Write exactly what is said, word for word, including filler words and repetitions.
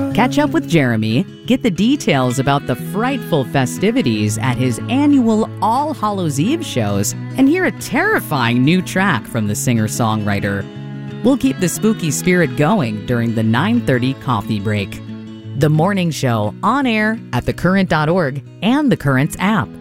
Catch up with Jeremy, get the details about the frightful festivities at his annual All Hallows Eve shows, and hear a terrifying new track from the singer-songwriter. We'll keep the spooky spirit going during the nine thirty coffee break. The Morning Show, on air at the current dot org and the Currents app.